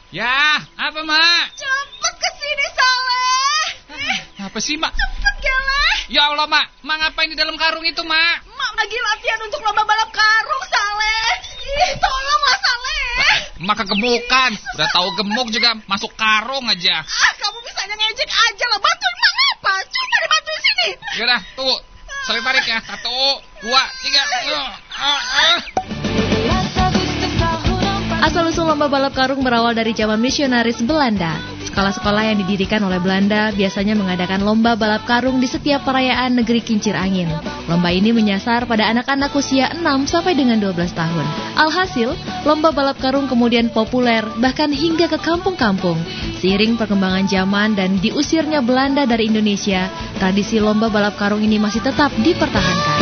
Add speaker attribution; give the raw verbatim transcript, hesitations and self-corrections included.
Speaker 1: Ya, apa, Mak?
Speaker 2: Cepet kesini, Saleh.
Speaker 1: Apa sih, Mak?
Speaker 2: Cepet, Geleh.
Speaker 1: Ya Allah, Mak. Mak ngapain di dalam karung itu, Mak?
Speaker 2: Mak lagi latihan untuk lomba balap karung, Saleh. Ih, tolonglah, Saleh.
Speaker 1: Mak kegemukan. Udah tahu gemuk juga masuk karung aja.
Speaker 2: Ah, kamu bisanya ngejek aja lah. Bantuin Mak apa? Coba dibantuin sini.
Speaker 1: Yaudah, tunggu. Saling tarik ya. Satu, dua, tiga. Uh, uh, uh.
Speaker 3: Asal-usul lomba balap karung berawal dari zaman misionaris Belanda. Sekolah-sekolah yang didirikan oleh Belanda biasanya mengadakan lomba balap karung di setiap perayaan negeri kincir angin. Lomba ini menyasar pada anak-anak usia enam sampai dengan dua belas tahun. Alhasil, lomba balap karung kemudian populer bahkan hingga ke kampung-kampung. Seiring perkembangan zaman dan diusirnya Belanda dari Indonesia, tradisi lomba balap karung ini masih tetap dipertahankan.